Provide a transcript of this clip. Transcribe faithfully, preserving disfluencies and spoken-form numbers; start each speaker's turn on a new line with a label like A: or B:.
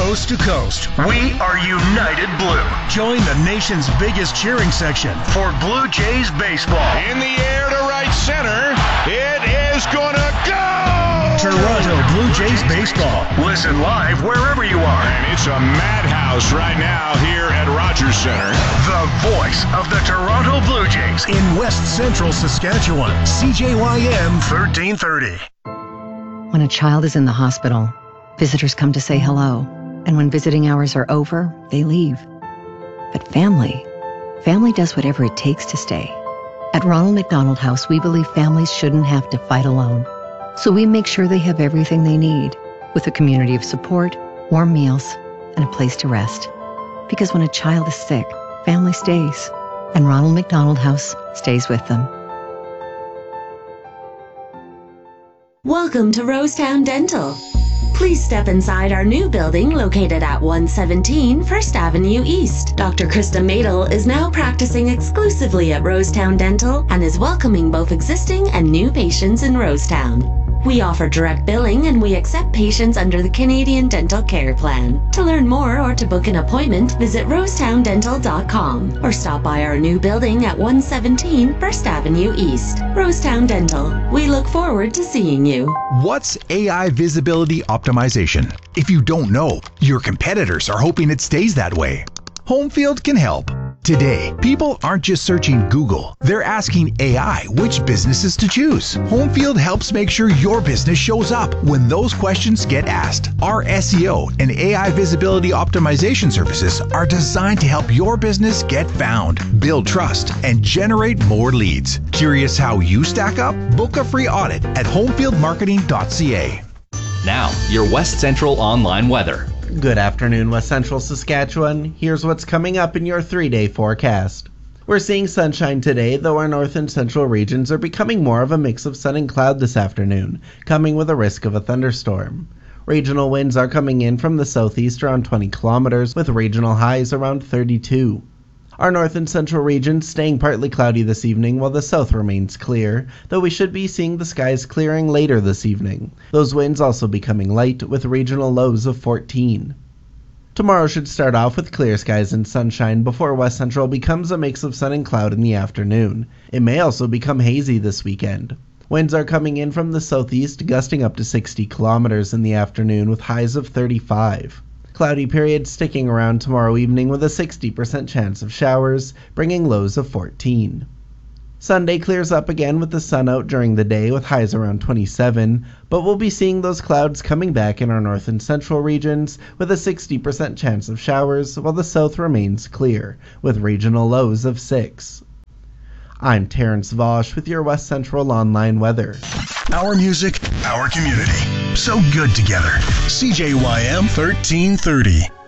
A: coast to coast, we are United Blue. Join the nation's biggest cheering section for Blue Jays baseball.
B: In the air to right center, it is gonna go!
A: Toronto Blue Jays baseball. Listen live wherever you are.
B: And it's a madhouse right now here at Rogers Center.
A: The voice of the Toronto Blue Jays in West Central Saskatchewan. C J Y M thirteen thirty.
C: When a child is in the hospital, visitors come to say hello. And when visiting hours are over, they leave. But family, family does whatever it takes to stay. At Ronald McDonald House, we believe families shouldn't have to fight alone. So we make sure they have everything they need, with a community of support, warm meals, and a place to rest. Because when a child is sick, family stays, and Ronald McDonald House stays with them.
D: Welcome to Rosetown Dental. Please step inside our new building located at one seventeen First Avenue East. Doctor Krista Madel is now practicing exclusively at Rosetown Dental and is welcoming both existing and new patients in Rosetown. We offer direct billing and we accept patients under the Canadian Dental Care Plan. To learn more or to book an appointment, visit rosetown dental dot com or stop by our new building at one seventeen First Avenue East. Rosetown Dental. We look forward to seeing you.
E: What's A I visibility optimization? If you don't know, your competitors are hoping it stays that way. Homefield can help. Today, people aren't just searching Google. They're asking A I which businesses to choose. Homefield helps make sure your business shows up when those questions get asked. Our S E O and A I visibility optimization services are designed to help your business get found, build trust, and generate more leads. Curious how you stack up? Book a free audit at homefield marketing dot c a.
F: Now, your West Central online weather.
G: Good afternoon, West Central Saskatchewan. Here's what's coming up in your three-day forecast. We're seeing sunshine today, though our north and central regions are becoming more of a mix of sun and cloud this afternoon, coming with a risk of a thunderstorm. Regional winds are coming in from the southeast around twenty kilometers, with regional highs around thirty-two. Our north and central regions staying partly cloudy this evening while the south remains clear, though we should be seeing the skies clearing later this evening. Those winds also becoming light with regional lows of fourteen. Tomorrow should start off with clear skies and sunshine before West Central becomes a mix of sun and cloud in the afternoon. It may also become hazy this weekend. Winds are coming in from the southeast, gusting up to sixty kilometers in the afternoon with highs of thirty-five. Cloudy periods sticking around tomorrow evening with a sixty percent chance of showers, bringing lows of fourteen. Sunday clears up again with the sun out during the day with highs around twenty-seven, but we'll be seeing those clouds coming back in our north and central regions with a sixty percent chance of showers, while the south remains clear, with regional lows of six. I'm Terrence Vosch with your West Central online weather.
A: Our music, our community. So good together. C J Y M thirteen thirty.